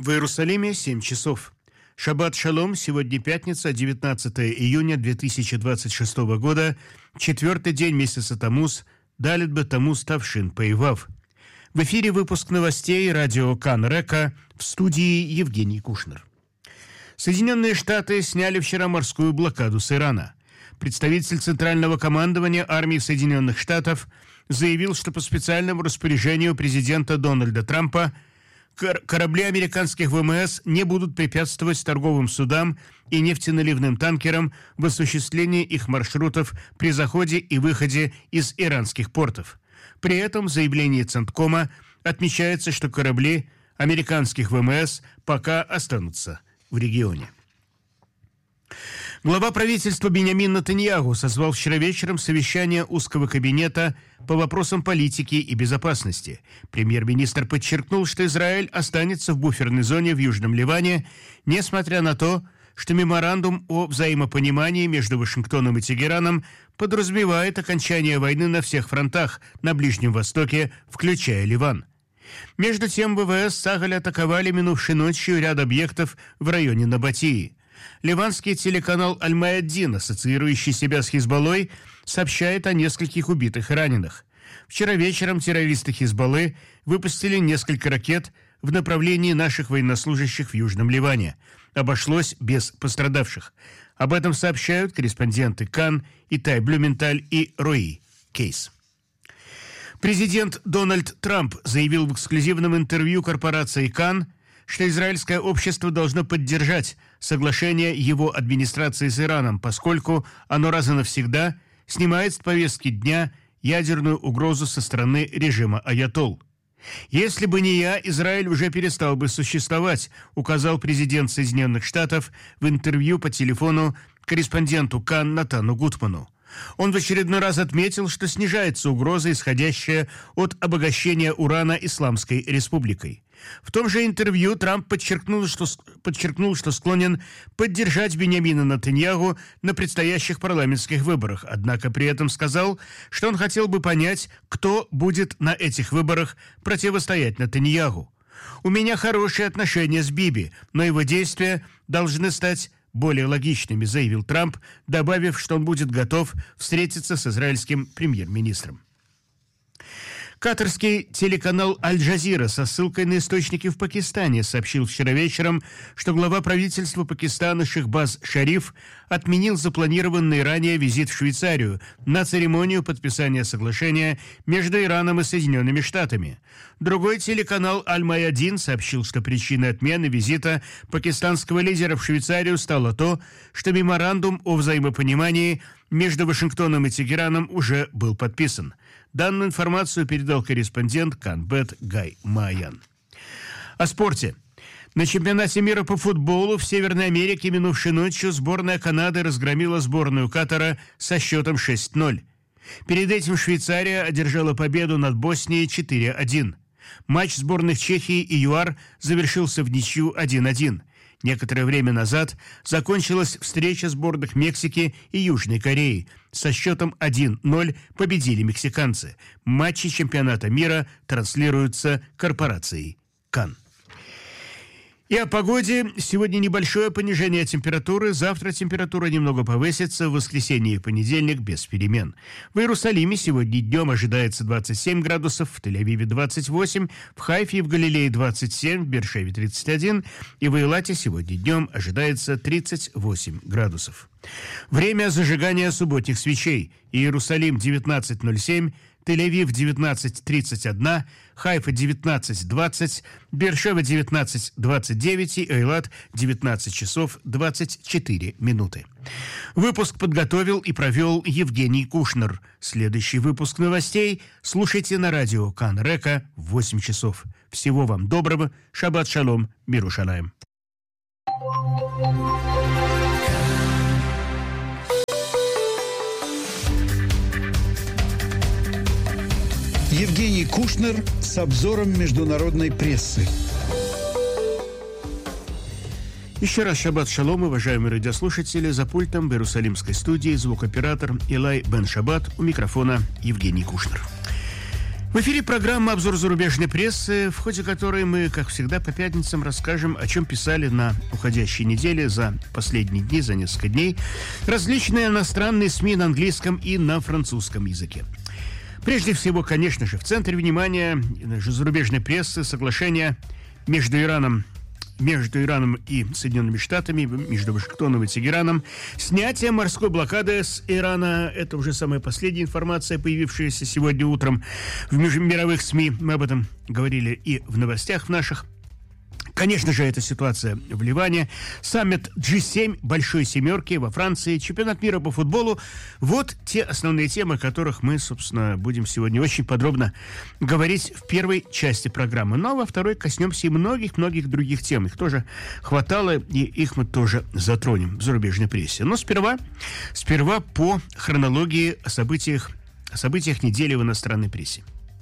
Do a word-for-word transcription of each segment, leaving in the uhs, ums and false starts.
В Иерусалиме семь часов. Шаббат шалом, сегодня пятница, девятнадцатое июня две тысячи двадцать шестого года, четвертый день месяца Тамуз, далит бы Тамуз Тавшин Пейвав. В эфире выпуск новостей радио Кан Река, в студии Евгений Кушнер. Соединенные Штаты сняли вчера морскую блокаду с Ирана. Представитель Центрального командования армии Соединенных Штатов заявил, что по специальному распоряжению президента Дональда Трампа корабли американских ВМС не будут препятствовать торговым судам и нефтеналивным танкерам в осуществлении их маршрутов при заходе и выходе из иранских портов. При этом в заявлении Центкома отмечается, что корабли американских ВМС пока останутся в регионе. Глава правительства Биньямин Нетаньяху созвал вчера вечером совещание узкого кабинета по вопросам политики и безопасности. Премьер-министр подчеркнул, что Израиль останется в буферной зоне в Южном Ливане, несмотря на то, что меморандум о взаимопонимании между Вашингтоном и Тегераном подразумевает окончание войны на всех фронтах на Ближнем Востоке, включая Ливан. Между тем, ВВС Цахаль атаковали минувшей ночью ряд объектов в районе Набатии. Ливанский телеканал Аль-Маяддин, ассоциирующий себя с Хизбаллой, сообщает о нескольких убитых и раненых. Вчера вечером террористы Хизбаллы выпустили несколько ракет в направлении наших военнослужащих в Южном Ливане. Обошлось без пострадавших. Об этом сообщают корреспонденты Кан, Итай Блюменталь и Рои Кейс. Президент Дональд Трамп заявил в эксклюзивном интервью корпорации Кан, что израильское общество должно поддержать соглашение его администрации с Ираном, поскольку оно раз и навсегда снимает с повестки дня ядерную угрозу со стороны режима аятолл. «Если бы не я, Израиль уже перестал бы существовать», указал президент Соединенных Штатов в интервью по телефону корреспонденту Кан Натану Гутману. Он в очередной раз отметил, что снижается угроза, исходящая от обогащения урана Исламской Республикой. В том же интервью Трамп подчеркнул, что, подчеркнул, что склонен поддержать Биньямина Нетаньяху на предстоящих парламентских выборах, однако при этом сказал, что он хотел бы понять, кто будет на этих выборах противостоять Нетаньяху. «У меня хорошие отношения с Биби, но его действия должны стать более логичными», заявил Трамп, добавив, что он будет готов встретиться с израильским премьер-министром. Катарский телеканал «Аль-Джазира» со ссылкой на источники в Пакистане сообщил вчера вечером, что глава правительства Пакистана Шахбаз Шариф отменил запланированный ранее визит в Швейцарию на церемонию подписания соглашения между Ираном и Соединенными Штатами. Другой телеканал «Аль-Маяддин» сообщил, что причиной отмены визита пакистанского лидера в Швейцарию стало то, что меморандум о взаимопонимании между Вашингтоном и Тегераном уже был подписан. Данную информацию передал корреспондент Канбет Гай Маян. О спорте. На чемпионате мира по футболу в Северной Америке минувшей ночью сборная Канады разгромила сборную Катара со счетом шесть ноль. Перед этим Швейцария одержала победу над Боснией четыре один. Матч сборных Чехии и ЮАР завершился в ничью один один. Некоторое время назад закончилась встреча сборных Мексики и Южной Кореи. Со счетом один ноль победили мексиканцы. Матчи чемпионата мира транслируются корпорацией Кан. И о погоде. Сегодня небольшое понижение температуры. Завтра температура немного повысится. В воскресенье и понедельник без перемен. В Иерусалиме сегодня днем ожидается двадцать семь градусов, в Тель-Авиве двадцать восемь, в Хайфе и в Галилее двадцать семь, в Бершеве тридцать один и в Эйлате сегодня днем ожидается тридцать восемь градусов. Время зажигания субботних свечей. Иерусалим девятнадцать ноль семь, Тель-Авив девятнадцать тридцать один, Хайфа девятнадцать двадцать, Бершева девятнадцать двадцать девять и Эйлат девятнадцать часов двадцать четыре минуты. Выпуск подготовил и провел Евгений Кушнер. Следующий выпуск новостей слушайте на радио Кан Река в восемь часов. Всего вам доброго. Шаббат шалом. Мир ушалаем. Евгений Кушнер с обзором международной прессы. Еще раз шаббат шалом, уважаемые радиослушатели. За пультом в Иерусалимской студии звукооператор Илай Бен Шаббат, у микрофона Евгений Кушнер. В эфире программа «Обзор зарубежной прессы», в ходе которой мы, как всегда, по пятницам расскажем, о чем писали на уходящей неделе, за последние дни, за несколько дней, различные иностранные СМИ на английском и на французском языке. Прежде всего, конечно же, в центре внимания зарубежной прессы соглашение между Ираном между Ираном и Соединенными Штатами, между Вашингтоном и Тегераном. Снятие морской блокады с Ирана – это уже самая последняя информация, появившаяся сегодня утром в мировых СМИ. Мы об этом говорили и в новостях в наших. Конечно же, эта ситуация в Ливане, саммит джи семь, Большой Семерки во Франции, чемпионат мира по футболу. Вот те основные темы, о которых мы, собственно, будем сегодня очень подробно говорить в первой части программы. Ну, а во второй коснемся и многих-многих других тем. Их тоже хватало, и их мы тоже затронем в зарубежной прессе. Но сперва, сперва по хронологии о событиях, о событиях недели в иностранной прессе.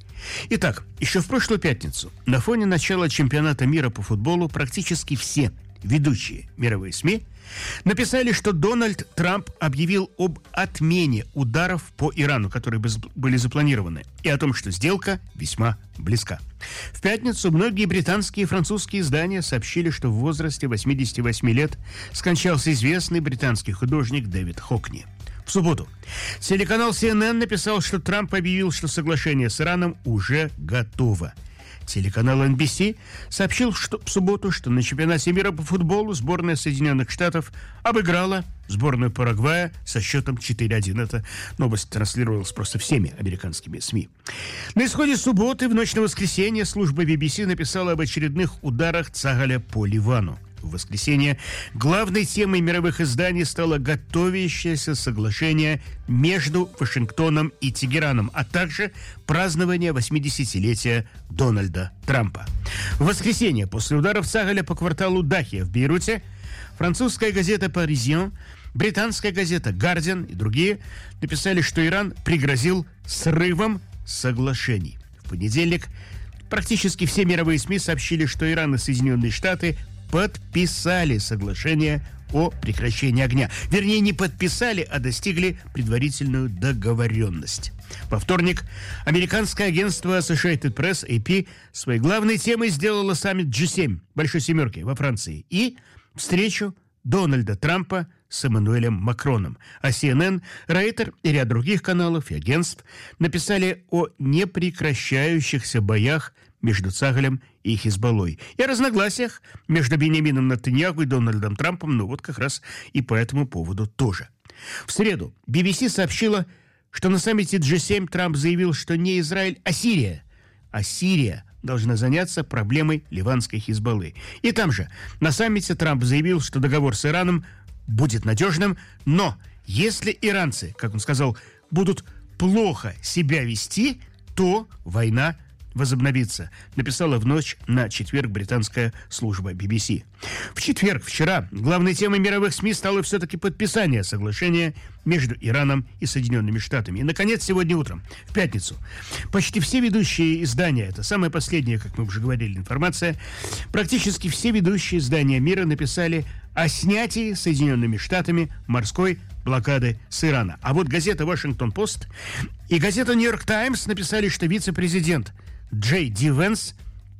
Итак, еще в прошлую пятницу на фоне начала чемпионата мира по футболу практически все ведущие мировые СМИ написали, что Дональд Трамп объявил об отмене ударов по Ирану, которые были запланированы, и о том, что сделка весьма близка. В пятницу многие британские и французские издания сообщили, что в возрасте восьмидесяти восьми лет скончался известный британский художник Дэвид Хокни. В субботу телеканал си эн эн написал, что Трамп объявил, что соглашение с Ираном уже готово. Телеканал эн би си сообщил что в субботу, что на чемпионате мира по футболу сборная Соединенных Штатов обыграла сборную Парагвая со счетом четыре один. Эта новость транслировалась просто всеми американскими СМИ. На исходе субботы в ночь на воскресенье служба би би си написала об очередных ударах Цагаля по Ливану. В воскресенье главной темой мировых изданий стало готовящееся соглашение между Вашингтоном и Тегераном, а также празднование восьмидесятилетия Дональда Трампа. В воскресенье после ударов Цагаля по кварталу Дахия в Бейруте французская газета «Паризьен», британская газета «Гардиан» и другие написали, что Иран пригрозил срывом соглашений. В понедельник практически все мировые СМИ сообщили, что Иран и Соединенные Штаты подписали соглашение о прекращении огня. Вернее, не подписали, а достигли предварительную договоренность. Во вторник американское агентство Associated Press, эй пи, своей главной темой сделало саммит джи семь, Большой Семерки во Франции, и встречу Дональда Трампа с Эммануэлем Макроном. А си эн эн, Рейтер и ряд других каналов и агентств написали о непрекращающихся боях между Цагалем и Хизбаллой, и о разногласиях между Беньямином Нетаньяху и Дональдом Трампом, ну вот как раз и по этому поводу тоже. В среду би би си сообщила, что на саммите джи семь Трамп заявил, что не Израиль, а Сирия, а Сирия должна заняться проблемой ливанской Хизбаллы. И там же на саммите Трамп заявил, что договор с Ираном будет надежным, но если иранцы, как он сказал, будут плохо себя вести, то война возобновится, написала в ночь на четверг британская служба би би си. В четверг, вчера, главной темой мировых СМИ стало все-таки подписание соглашения между Ираном и Соединенными Штатами. И, наконец, сегодня утром, в пятницу, почти все ведущие издания, это самая последняя, как мы уже говорили, информация, практически все ведущие издания мира написали о снятии Соединенными Штатами морской блокады с Ирана. А вот газета «Вашингтон-Пост» и газета «Нью-Йорк Таймс» написали, что вице-президент Джей Ди Венс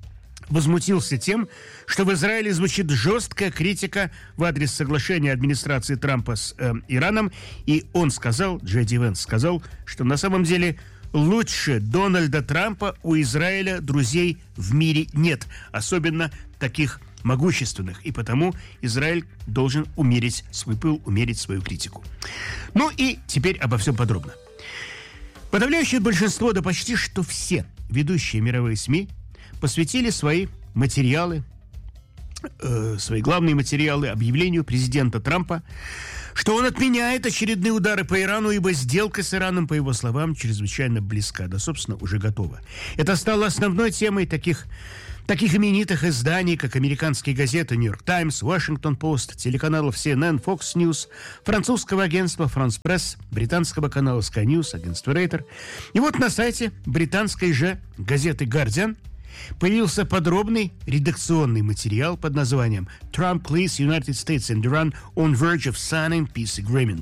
возмутился тем, что в Израиле звучит жесткая критика в адрес соглашения администрации Трампа с э, Ираном, и он сказал, Джей Ди Венс сказал, что на самом деле лучше Дональда Трампа у Израиля друзей в мире нет, особенно таких могущественных, и потому Израиль должен умерить свой пыл, умерить свою критику. Ну и теперь обо всем подробно. Подавляющее большинство, да почти что все ведущие мировые СМИ посвятили свои материалы, э, свои главные материалы объявлению президента Трампа, что он отменяет очередные удары по Ирану, ибо сделка с Ираном, по его словам, чрезвычайно близка, да, собственно, уже готова. Это стало основной темой таких, таких именитых изданий, как американские газеты «Нью-Йорк Таймс», «Вашингтон-Пост», телеканалов си эн эн, Fox News, французского агентства «France Press», британского канала Sky News, агентства Рейтер. И вот на сайте британской же газеты «Гардиан» появился подробный редакционный материал под названием «Trump leads United States and Iran on verge of signing peace agreement».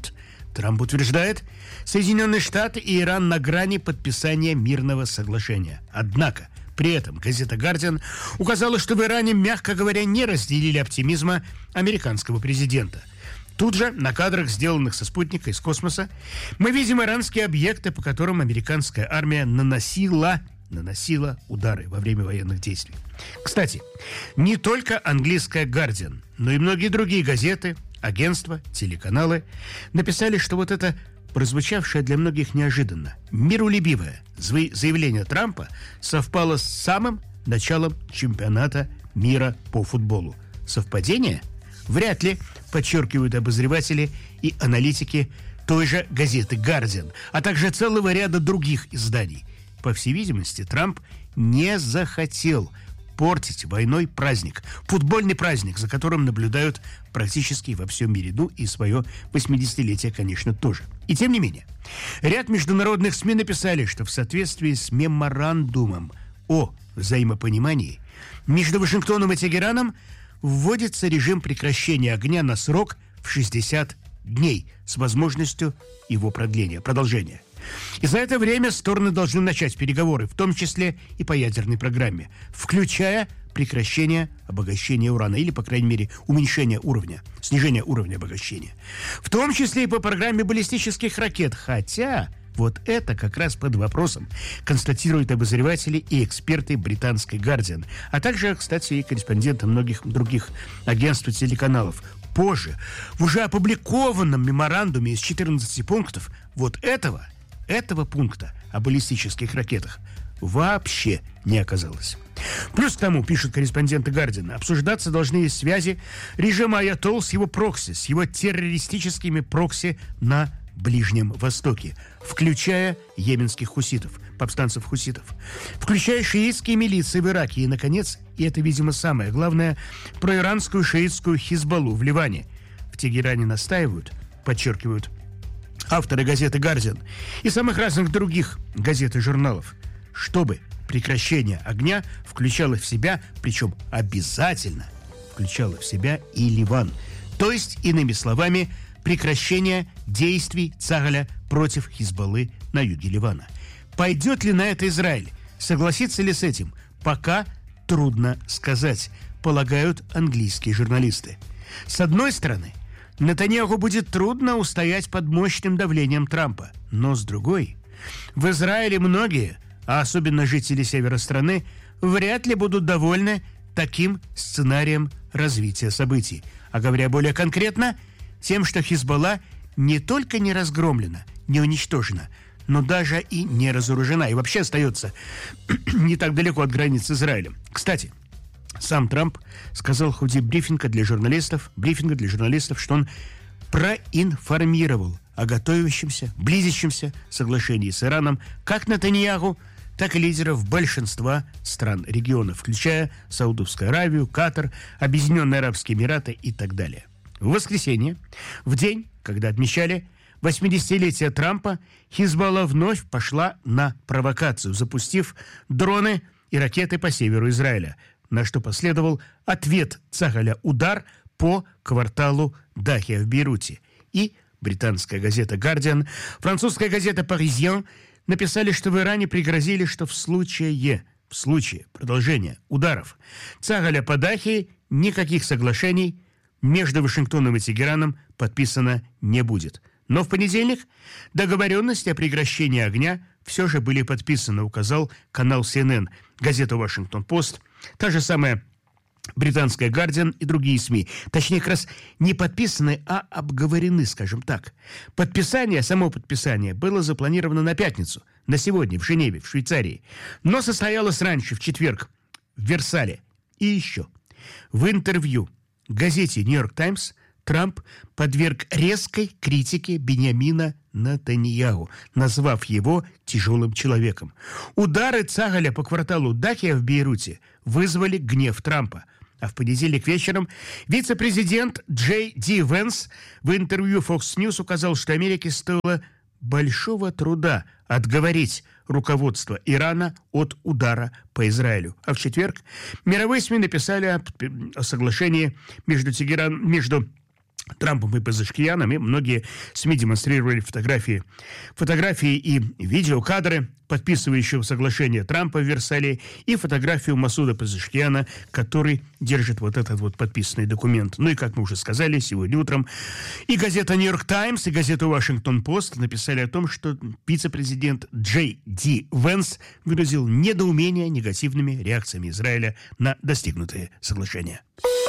Трамп утверждает, Соединенные Штаты и Иран на грани подписания мирного соглашения. Однако, при этом газета «Гардиан» указала, что в Иране, мягко говоря, не разделили оптимизма американского президента. Тут же, на кадрах, сделанных со спутника из космоса, мы видим иранские объекты, по которым американская армия наносила, наносила удары во время военных действий. Кстати, не только английская «Гардиан», но и многие другие газеты, агентства, телеканалы написали, что вот это прозвучавшее для многих неожиданно миролюбивое заявление Трампа совпало с самым началом чемпионата мира по футболу. Совпадение? Вряд ли, подчеркивают обозреватели и аналитики той же газеты «Гардиан», а также целого ряда других изданий. По всей видимости, Трамп не захотел портить войной праздник, футбольный праздник, за которым наблюдают практически во всем мире. Ну и свое восьмидесятилетие, конечно, тоже. И тем не менее, ряд международных СМИ написали, что в соответствии с меморандумом о взаимопонимании между Вашингтоном и Тегераном вводится режим прекращения огня на срок в шестьдесят дней с возможностью его продления, продолжения. И за это время стороны должны начать переговоры, в том числе и по ядерной программе, включая прекращение обогащения урана или, по крайней мере, уменьшение уровня, снижение уровня обогащения. В том числе и по программе баллистических ракет, хотя вот это как раз под вопросом, констатируют обозреватели и эксперты британской «Гардиан», а также, кстати, и корреспонденты многих других агентств и телеканалов. Позже, в уже опубликованном меморандуме из четырнадцати пунктов, вот этого, этого пункта о баллистических ракетах вообще не оказалось. Плюс к тому, пишут корреспонденты «Гардиана», обсуждаться должны и связи режима Аятолл с его прокси, с его террористическими прокси на Ближнем Востоке, включая йеменских хуситов, повстанцев-хуситов, включая шиитские милиции в Ираке и, наконец, и это, видимо, самое главное, проиранскую шиитскую Хизбаллу в Ливане. В Тегеране настаивают, подчеркивают авторы газеты «Гардиан» и самых разных других газет и журналов, чтобы прекращение огня включало в себя, причем обязательно включало в себя и Ливан. То есть, иными словами, прекращение действий Цагаля против Хизбаллы на юге Ливана. Пойдет ли на это Израиль? Согласится ли с этим? Пока трудно сказать, полагают английские журналисты. С одной стороны, Нетаньяху будет трудно устоять под мощным давлением Трампа. Но с другой, в Израиле многие, а особенно жители севера страны, вряд ли будут довольны таким сценарием развития событий. А говоря более конкретно, тем, что Хизбалла не только не разгромлена, не уничтожена, но даже и не разоружена, и вообще остается не так далеко от границ с Израилем. Кстати, сам Трамп сказал в ходе брифинга для журналистов, брифинга для журналистов, что он проинформировал о готовящемся, близящемся соглашении с Ираном как Нетаньяху, так и лидеров большинства стран региона, включая Саудовскую Аравию, Катар, Объединенные Арабские Эмираты и так далее. В воскресенье, в день, когда отмечали восьмидесятилетие Трампа, Хизбалла вновь пошла на провокацию, запустив дроны и ракеты по северу Израиля, на что последовал ответ Цагаля удар по кварталу Дахия в Бейруте. И британская газета «Гардиан», французская газета «Паризьен» написали, что в Иране пригрозили, что в случае, в случае продолжения ударов Цагаля по Дахии никаких соглашений между Вашингтоном и Тегераном подписано не будет. Но в понедельник договоренности о прекращении огня все же были подписаны, указал канал си эн эн, газета «Вашингтон-Пост», та же самая британская «Гардиан» и другие СМИ. Точнее, как раз не подписаны, а обговорены, скажем так. Подписание, само подписание было запланировано на пятницу, на сегодня, в Женеве, в Швейцарии. Но состоялось раньше, в четверг, в Версале. И еще. В интервью газете «Нью-Йорк Таймс» Трамп подверг резкой критике Биньямина Нетаньяху, назвав его тяжелым человеком. Удары Цагаля по кварталу Дахия в Бейруте вызвали гнев Трампа. А в понедельник вечером вице-президент Джей Ди Венс в интервью Fox News указал, что Америке стоило большого труда отговорить руководство Ирана от удара по Израилю. А в четверг мировые СМИ написали о, о соглашении между, Тегеран, между Трампом и Пезешкианом, и многие СМИ демонстрировали фотографии, фотографии и видеокадры подписывающего соглашение Трампа в Версале и фотографию Масуда Пезешкиана, который держит вот этот вот подписанный документ. Ну и, как мы уже сказали, сегодня утром и газета «Нью-Йорк Таймс», и газета «Вашингтон-Пост» написали о том, что вице-президент Джей Ди Венс выразил недоумение негативными реакциями Израиля на достигнутые соглашения.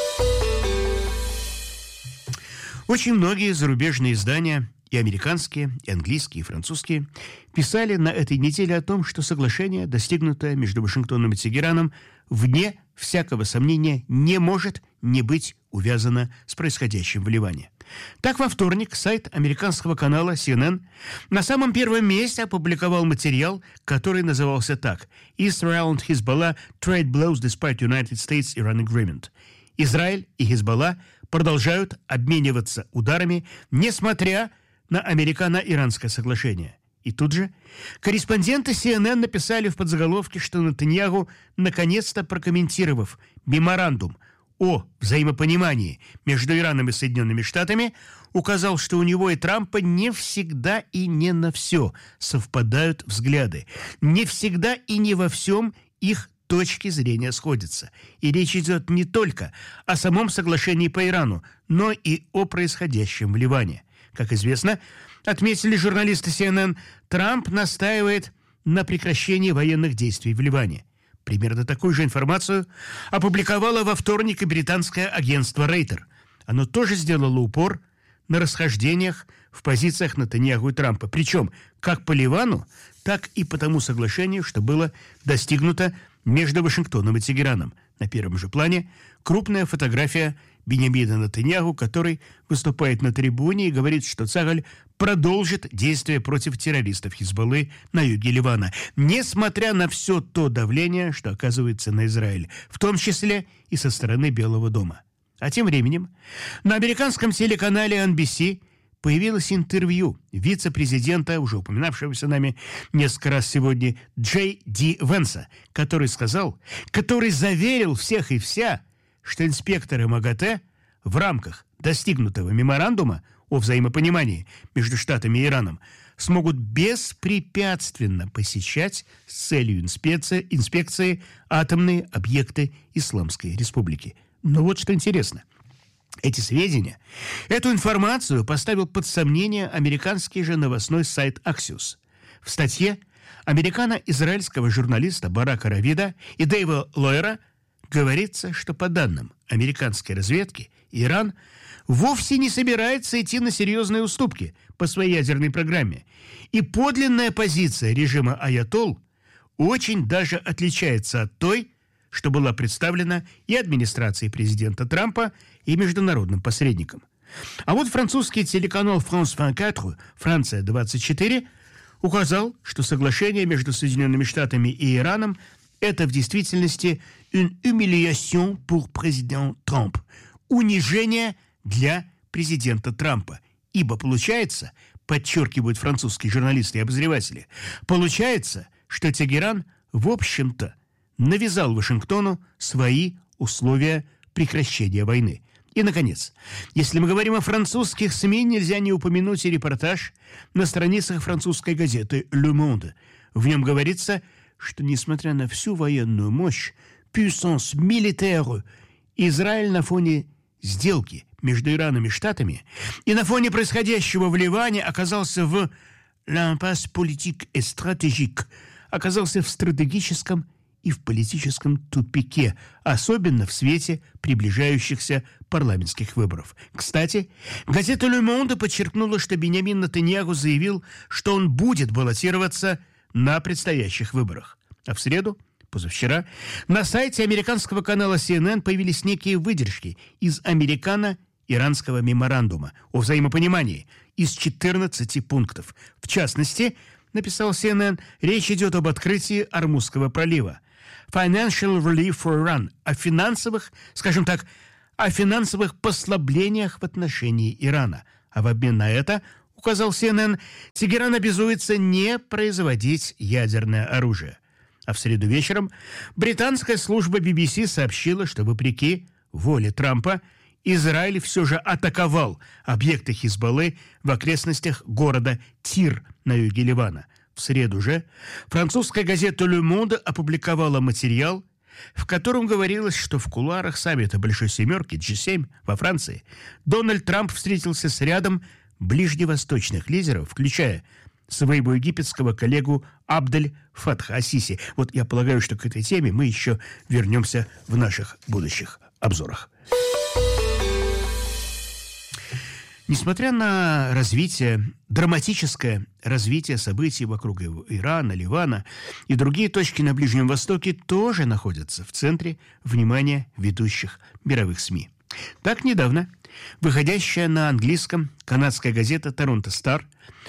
Очень многие зарубежные издания, и американские, и английские, и французские, писали на этой неделе о том, что соглашение, достигнутое между Вашингтоном и Тегераном, вне всякого сомнения не может не быть увязано с происходящим в Ливане. Так, во вторник сайт американского канала си эн эн на самом первом месте опубликовал материал, который назывался так: «Israel and Hezbollah trade blows despite United States-Iran agreement». Израиль и Хизбалла продолжают обмениваться ударами, несмотря на американо-иранское соглашение. И тут же корреспонденты си эн эн написали в подзаголовке, что Нетаньяху, наконец-то прокомментировав меморандум о взаимопонимании между Ираном и Соединенными Штатами, указал, что у него и Трампа не всегда и не на все совпадают взгляды. Не всегда и не во всем их точки зрения сходятся. И речь идет не только о самом соглашении по Ирану, но и о происходящем в Ливане. Как известно, отметили журналисты си эн эн, Трамп настаивает на прекращении военных действий в Ливане. Примерно такую же информацию опубликовало во вторник и британское агентство Рейтер. Оно тоже сделало упор на расхождениях в позициях Нетаньяху и Трампа. Причем как по Ливану, так и по тому соглашению, что было достигнуто между Вашингтоном и Тегераном. На первом же плане крупная фотография Биньямина Нетаньяху, который выступает на трибуне и говорит, что Цахаль продолжит действия против террористов Хизбаллы на юге Ливана, несмотря на все то давление, что оказывается на Израиль, в том числе и со стороны Белого дома. А тем временем на американском телеканале эн би си появилось интервью вице-президента, уже упоминавшегося нами несколько раз сегодня, Джей Ди Венса, который сказал, который заверил всех и вся, что инспекторы МАГАТЭ в рамках достигнутого меморандума о взаимопонимании между Штатами и Ираном смогут беспрепятственно посещать с целью инспекции, инспекции атомные объекты Исламской Республики. Но вот что интересно. Эти сведения, эту информацию поставил под сомнение американский же новостной сайт Axios. В статье американо-израильского журналиста Барака Равида и Дэйва Лойера говорится, что по данным американской разведки, Иран вовсе не собирается идти на серьезные уступки по своей ядерной программе. И подлинная позиция режима аятолл очень даже отличается от той, что была представлена и администрацией президента Трампа, и международным посредникам. А вот французский телеканал «Франс двадцать четыре», «Франция двадцать четыре», указал, что соглашение между Соединенными Штатами и Ираном – это в действительности une humiliation pour président Trump, унижение для президента Трампа. Ибо получается, подчеркивают французские журналисты и обозреватели, получается, что Тегеран, в общем-то, навязал Вашингтону свои условия прекращения войны. И, наконец, если мы говорим о французских СМИ, нельзя не упомянуть и репортаж на страницах французской газеты «Le Monde». В нем говорится, что, несмотря на всю военную мощь, puissance militaire, Израиль на фоне сделки между Ираном и Штатами и на фоне происходящего в Ливане оказался в «l'impasse politique et stratégique», оказался в стратегическом и в политическом тупике, особенно в свете приближающихся парламентских выборов. Кстати, газета «Le Monde» подчеркнула, что Биньямин Нетаньяху заявил, что он будет баллотироваться на предстоящих выборах. А в среду, позавчера, на сайте американского канала си эн эн появились некие выдержки из американо-иранского меморандума о взаимопонимании из четырнадцати пунктов. В частности, написал си эн эн, речь идет об открытии Ормузского пролива. Financial relief for Iran, о финансовых, скажем так, о финансовых послаблениях в отношении Ирана. А в обмен на это, указал си эн эн, Тегеран обязуется не производить ядерное оружие. А в среду вечером британская служба би би си сообщила, что вопреки воле Трампа Израиль все же атаковал объекты Хизбаллы в окрестностях города Тир на юге Ливана. В среду же французская газета «Le Monde» опубликовала материал, в котором говорилось, что в кулуарах саммита Большой Семерки джи семь во Франции Дональд Трамп встретился с рядом ближневосточных лидеров, включая своего египетского коллегу Абдель Фатха ас-Сиси. Вот я полагаю, что к этой теме мы еще вернемся в наших будущих обзорах. Несмотря на развитие, драматическое развитие событий вокруг Ирана, Ливана и другие точки на Ближнем Востоке тоже находятся в центре внимания ведущих мировых СМИ. Так недавно выходящая на английском канадская газета «Торонто Стар»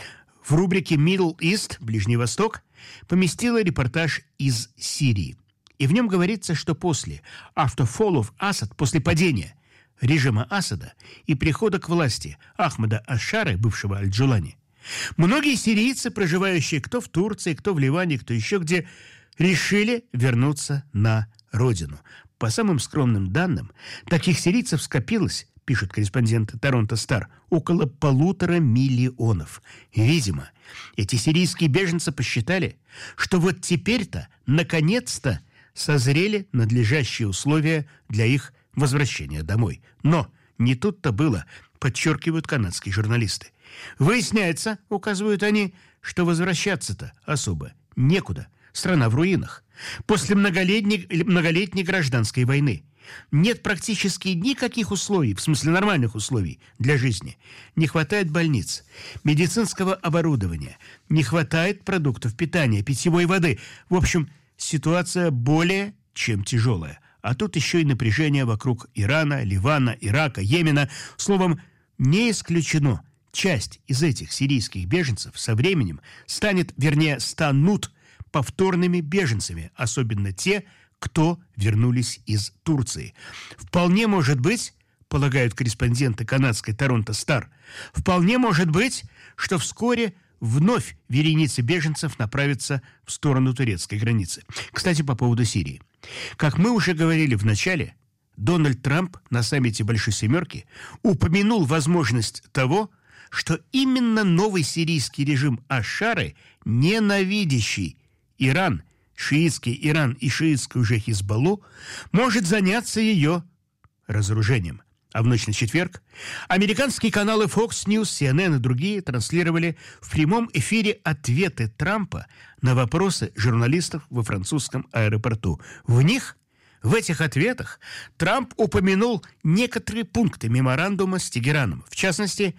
в рубрике «Middle East» «Ближний Восток» поместила репортаж из Сирии. И в нем говорится, что после «After fall of Assad», после падения режима Асада и прихода к власти Ахмада аш-Шары, бывшего Аль-Джулани, многие сирийцы, проживающие кто в Турции, кто в Ливане, кто еще где, решили вернуться на родину. По самым скромным данным, таких сирийцев скопилось, пишут корреспонденты «Торонто Стар», около полутора миллионов. Видимо, эти сирийские беженцы посчитали, что вот теперь-то, наконец-то, созрели надлежащие условия для их возвращения домой. Но не тут-то было, подчеркивают канадские журналисты. Выясняется, указывают они, что возвращаться-то особо некуда. Страна в руинах. После многолетней, многолетней гражданской войны. Нет практически никаких условий, в смысле нормальных условий для жизни. Не хватает больниц, медицинского оборудования, не хватает продуктов питания, питьевой воды. В общем, ситуация более чем тяжелая. А тут еще и напряжение вокруг Ирана, Ливана, Ирака, Йемена. Словом, не исключено, часть из этих сирийских беженцев со временем станет, вернее, станут повторными беженцами, особенно те, кто вернулись из Турции. Вполне может быть, полагают корреспонденты канадской «Торонто Стар», вполне может быть, что вскоре вновь вереницы беженцев направятся в сторону турецкой границы. Кстати, по поводу Сирии. Как мы уже говорили в начале, Дональд Трамп на саммите Большой Семерки упомянул возможность того, что именно новый сирийский режим аш-Шары, ненавидящий Иран, шиитский Иран и шиитскую же Хизбаллу, может заняться ее разоружением. А в ночь на четверг американские каналы Fox News, си эн эн и другие транслировали в прямом эфире ответы Трампа на вопросы журналистов во французском аэропорту. В них, в этих ответах, Трамп упомянул некоторые пункты меморандума с Тегераном. В частности,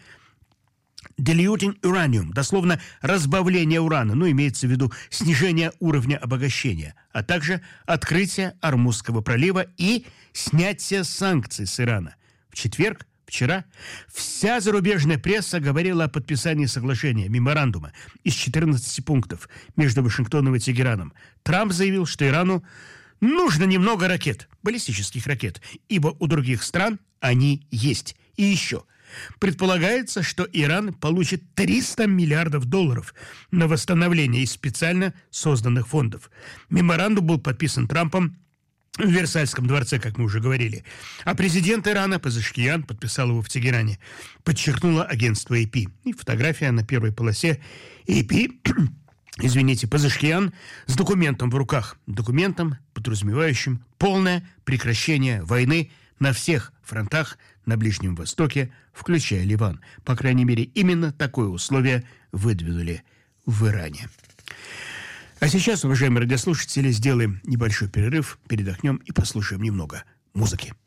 diluting uranium, дословно разбавление урана, ну, имеется в виду снижение уровня обогащения, а также открытие Ормузского пролива и снятие санкций с Ирана. В четверг, вчера, вся зарубежная пресса говорила о подписании соглашения, меморандума из четырнадцати пунктов между Вашингтоном и Тегераном. Трамп заявил, что Ирану нужно немного ракет, баллистических ракет, ибо у других стран они есть. И еще. Предполагается, что Иран получит триста миллиардов долларов на восстановление из специально созданных фондов. Меморандум был подписан Трампом в Версальском дворце, как мы уже говорили. А президент Ирана Пезешкиян подписал его в Тегеране, подчеркнуло агентство эй пи. И фотография на первой полосе эй пи, извините, Пезешкиян с документом в руках. Документом, подразумевающим полное прекращение войны на всех фронтах на Ближнем Востоке, включая Ливан. По крайней мере, именно такое условие выдвинули в Иране. А сейчас, уважаемые радиослушатели, сделаем небольшой перерыв, передохнем и послушаем немного музыки.